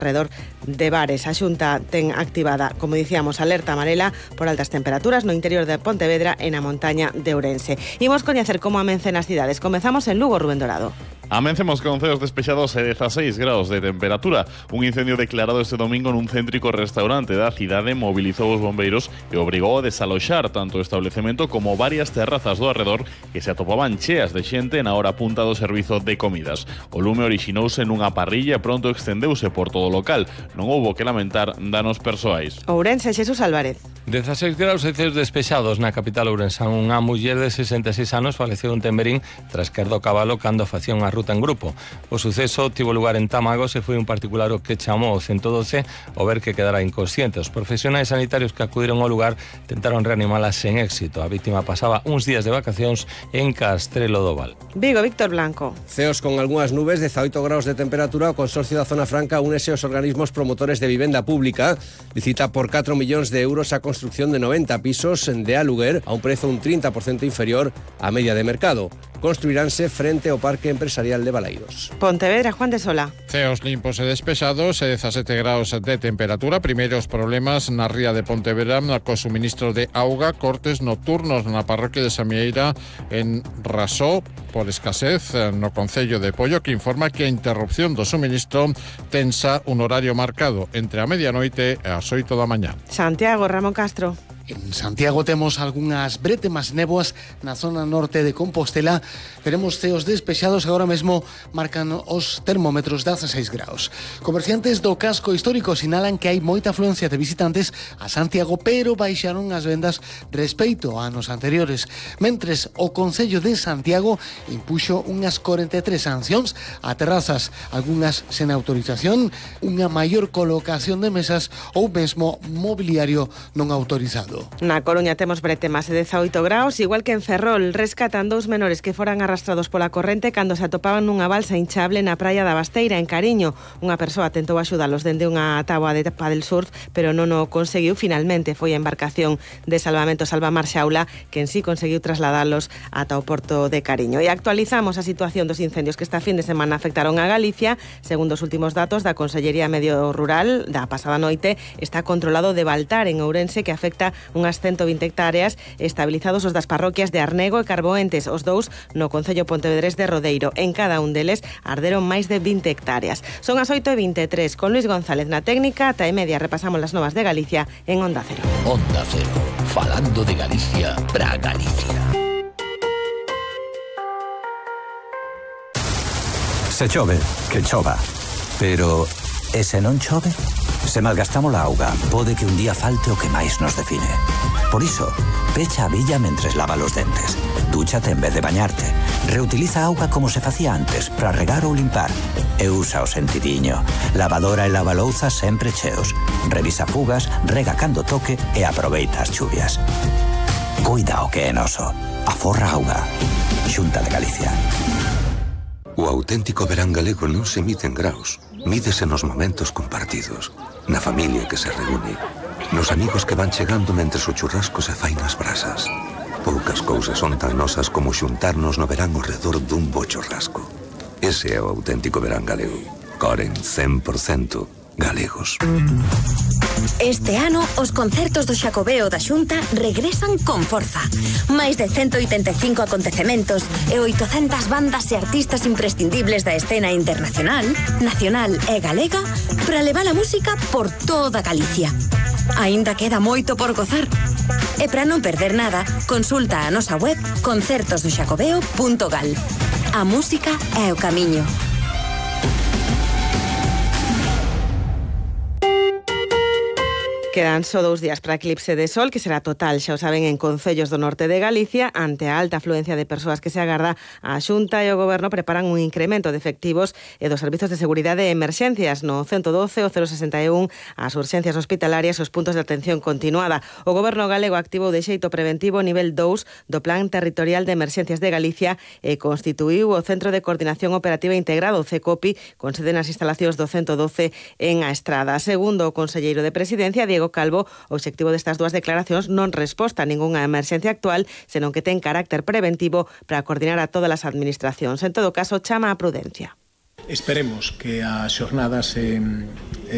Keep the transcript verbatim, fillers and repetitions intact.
alrededor de bares. A Xunta ten activada, como dicíamos, alerta amarela por altas temperaturas no interior de Pontevedra e na montaña de Ourense. Imos coñecer como amencen as cidades. Comezamos en Lugo, Rubén Dorado. Amencemos con ceos despexados e dezaseis graus de temperatura. Un incendio declarado este domingo nun céntrico restaurante da cidade mobilizou os bombeiros e obrigou a desaloxar tanto o establecemento como varias terrazas do arredor que se atopaban cheas de xente na hora punta do servizo de comidas. O lume orixinouse nunha parrilla e pronto extendeuse por todo o local. Non houbo que lamentar danos persoais. Ourense, Xesús Álvarez. dezaseis graus e ceos despexados na capital ourensán. Unha muller de sesenta e seis anos faleceu en Temberín tras caer do cabalo cando facía unha ruta en grupo. O suceso tivo lugar en Támagos e foi un particular o que chamou o ciento doce ao ver que quedara inconsciente. Os profesionais sanitarios que acudiron ao lugar tentaron reanimala sen éxito. A víctima pasaba uns días de vacacións en Castrelo do Val. Vigo, Víctor Blanco. Ceos con algunhas nubes, dezaoito graus de temperatura. O Consorcio da Zona Franca únese aos organismos promotores de vivenda pública. Licita por catro millóns de euros a construcción de noventa pisos de aluguer a un prezo un trinta por cento inferior á media de mercado. Construiránse frente ao Parque Empresarial de Balaídos. Pontevedra, Juan de Sola. Ceos limpos e despexados e dezasete graus de temperatura. Primeiros problemas na ría de Pontevedra co suministro de auga, cortes nocturnos na parroquia de Samieira en Rasó por escasez no concello de Pollo, que informa que a interrupción do suministro tensa un horario marcado entre a medianoite e as oito da mañá. Santiago, Ramón Castro. En Santiago temos algunhas bretemas néboas na zona norte de Compostela. Teremos ceos despexados, agora mesmo marcan os termómetros dezaseis graus. Comerciantes do casco histórico sinalan que hai moita afluencia de visitantes a Santiago, pero baixaron as vendas respeito a anos anteriores. Mentres, o Concello de Santiago impuxo unhas corenta e tres sancións a terrazas, algunhas sen autorización, unha maior colocación de mesas ou mesmo mobiliario non autorizado. Na Coruña temos bretemas de dezaoito graus, igual que en Ferrol. Rescatan dous menores que foran arrastrados pola corrente cando se atopaban nunha balsa hinchable na praia da Basteira, en Cariño. Unha persoa tentou axudalos dende unha táboa de paddle surf, pero non o conseguiu. Finalmente foi a embarcación de salvamento Salvamar Xaula que en sí conseguiu trasladalos ata o porto de Cariño. E actualizamos a situación dos incendios que esta fin de semana afectaron a Galicia. Segundo os últimos datos da Consellería Medio Rural da pasada noite, está controlado de Baltar, en Ourense, que afecta unhas ciento vinte hectáreas, estabilizados os das parroquias de Arnego e Carboentes, os dous no concello pontevedrés de Rodeiro. En cada un deles arderon máis de vinte hectáreas. Son as oito e vinte e tres, con Luis González na técnica. Ata e media repasamos las novas de Galicia en Onda Cero. Onda Cero, falando de Galicia pra Galicia. Se chove, que chova. Pero, e se non chove? Se malgastamos a auga, pode que un día falte o que máis nos define. Por iso, pecha a billa mentres lava os dentes. Dúchate en vez de bañarte. Reutiliza a auga como se facía antes para regar ou limpar. E usa o sentidiño. Lavadora e lavalouzas sempre cheos. Revisa fugas, rega cando toque e aproveita as chuvias. Cuida o que é noso. Aforra auga. Xunta de Galicia. O auténtico verán galego non se mide en graus, mídese nos momentos compartidos, na familia que se reúne, nos amigos que van chegando mentres o churrasco se fai nas brasas. Poucas cousas son tan nosas como xuntarnos no verán ao redor dun bo churrasco. Ese é o auténtico verán galego. Coren cen por cento galegos. Este ano, os concertos do Xacobeo da Xunta regresan con forza. Máis de ciento oitenta e cinco acontecementos e oitocentas bandas e artistas imprescindibles da escena internacional, nacional e galega para levar a música por toda Galicia. Aínda queda moito por gozar. E para non perder nada, consulta a nosa web concertos do xacobeo punto gal. A música é o camiño. Quedan só dous días para eclipse de sol, que será total, xa o saben, en concellos do norte de Galicia. Ante a alta afluencia de persoas que se agarda, a Xunta e o Goberno preparan un incremento de efectivos e dos servizos de seguridade e emerxencias no ciento doce, o cero sesenta e un, as urxencias hospitalarias e os puntos de atención continuada. O Goberno galego activou de xeito preventivo o nivel dous do Plan Territorial de Emerxencias de Galicia e constituíu o Centro de Coordinación Operativa Integrado, o CECOPI, con sede nas instalacións do ciento doce en A Estrada. Segundo o conselleiro de Presidencia, Diego Calvo, o obxectivo destas dúas declaracións non resposta a ningunha emerxencia actual, senón que ten carácter preventivo para coordinar a todas as administracións. En todo caso, chama a prudencia. Esperemos que as xornadas eh,